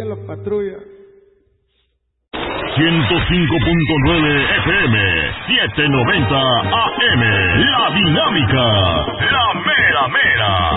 los patrullas. 105.9 FM, 790 AM, La Dinámica, la mera mera.